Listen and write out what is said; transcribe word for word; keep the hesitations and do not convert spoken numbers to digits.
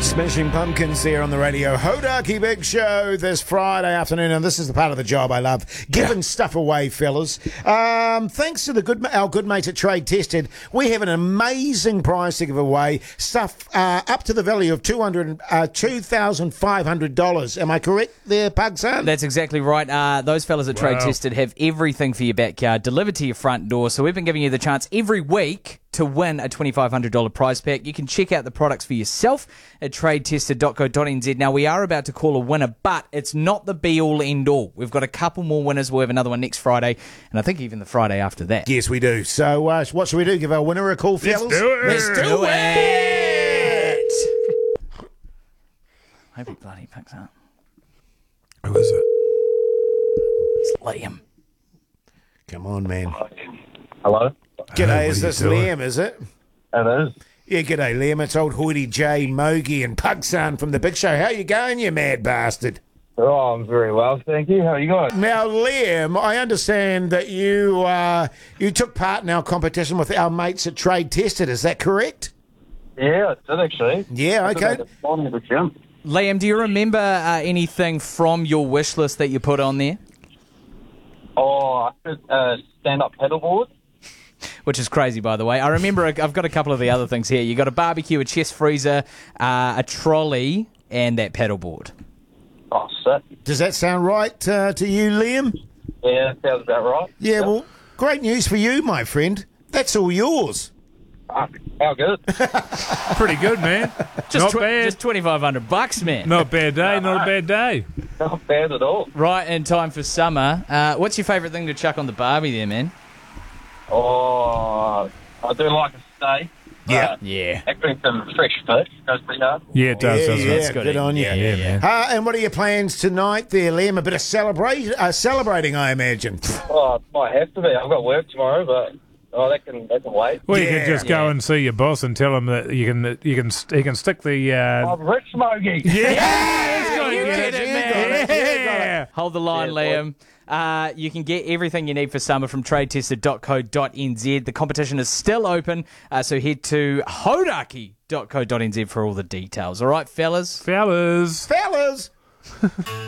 Smashing Pumpkins here on the radio. Hodaki Big Show this Friday afternoon, and this is the part of the job I love, giving yeah. stuff away, fellas. Um, thanks to the good our good mates at Trade Tested, we have an amazing prize to give away. Stuff uh, up to the value of two hundred, uh, two thousand five hundred dollars. Am I correct there, Pugson? That's exactly right. Uh, those fellas at Trade Wow. Tested have everything for your backyard delivered to your front door. So we've been giving you the chance every week to win a twenty-five hundred dollars prize pack. You can check out the products for yourself at trade tested dot co dot n z. Now, we are about to call a winner, but it's not the be-all, end-all. We've got a couple more winners. We'll have another one next Friday, and I think even the Friday after that. Yes, we do. So uh, what should we do? Give our winner a call, fellas? Let's do it. Let's do it. Hope he bloody picks up. Who is it? It's Liam. Come on, man. Hello? G'day, Hey, is what are this you doing? Liam, is it? It is. Yeah, g'day, Liam. It's old Hoity J, Mogi and Pugson from The Big Show. How you going, you mad bastard? Oh, I'm very well, thank you. How are you guys? Now, Liam, I understand that you uh, you took part in our competition with our mates at Trade Tested. Is that correct? Yeah, I did actually. Yeah, I did okay. at the bottom of the gym. Liam, do you remember uh, anything from your wish list that you put on there? Oh, I did uh, stand-up paddleboard. Which is crazy, by the way. I remember a, I've got a couple of the other things here. You got a barbecue, a chest freezer, uh, a trolley, and that paddleboard. Oh, sick. Does that sound right uh, to you, Liam? Yeah, sounds about right. Yeah, well, great news for you, my friend. That's all yours. Ah, how good? Pretty good, man. Just not tw- bad. Just twenty-five hundred bucks, man. Not a bad day. Not a bad day. Not bad at all. Right in time for summer. Uh, what's your favourite thing to chuck on the barbie there, man? Oh, I do like a steak. Yeah. Uh, Yeah. actually, some fresh fish goes pretty hard. Yeah, it does. yeah, doesn't yeah, it? That's good. good on you. Yeah, Yeah, yeah, man. Uh, and what are your plans tonight there, Liam? A bit of celebrate, uh, celebrating, I imagine. Oh, it might have to be. I've got work tomorrow, but oh, that can that can wait. Well, you Yeah. could just go Yeah. and see your boss and tell him that you can you can he can stick the. Uh, I'm rich, Mogi. yeah, you get did it, you man. got it, you got it. Yeah. Hold the line, Yeah, Liam. Uh, you can get everything you need for summer from trade tested dot co dot n z. The competition is still open, uh, so head to hodaki dot co dot n z for all the details. All right, fellas? Fellas. Fellas!